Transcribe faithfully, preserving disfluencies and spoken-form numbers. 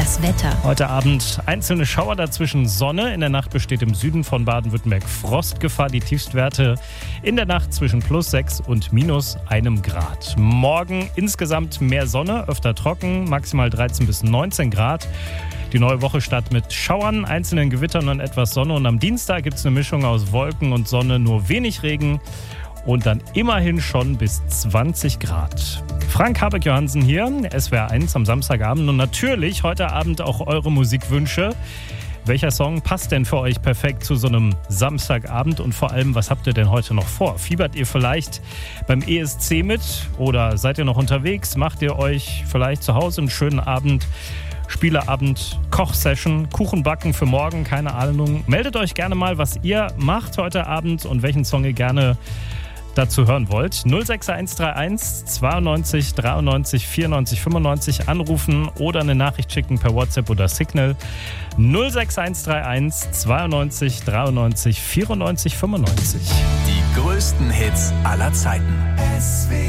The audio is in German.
Das Wetter. Heute Abend einzelne Schauer, dazwischen Sonne. In der Nacht besteht im Süden von Baden-Württemberg Frostgefahr. Die Tiefstwerte in der Nacht zwischen plus sechs und minus einem Grad. Morgen insgesamt mehr Sonne, öfter trocken, maximal dreizehn bis neunzehn Grad. Die neue Woche startet mit Schauern, einzelnen Gewittern und etwas Sonne. Und am Dienstag gibt es eine Mischung aus Wolken und Sonne, nur wenig Regen. Und dann immerhin schon bis zwanzig Grad. Frank Habeck-Johansen hier, S W R eins am Samstagabend. Und natürlich heute Abend auch eure Musikwünsche. Welcher Song passt denn für euch perfekt zu so einem Samstagabend? Und vor allem, was habt ihr denn heute noch vor? Fiebert ihr vielleicht beim E S C mit? Oder seid ihr noch unterwegs? Macht ihr euch vielleicht zu Hause einen schönen Abend? Spieleabend, Kochsession, Kuchenbacken für morgen, keine Ahnung. Meldet euch gerne mal, was ihr macht heute Abend und welchen Song ihr gerne dazu hören wollt. null sechs eins drei eins zweiundneunzig dreiundneunzig vierundneunzig fünfundneunzig anrufen oder eine Nachricht schicken per WhatsApp oder Signal. null sechs eins drei eins zweiundneunzig dreiundneunzig vierundneunzig fünfundneunzig. Die größten Hits aller Zeiten.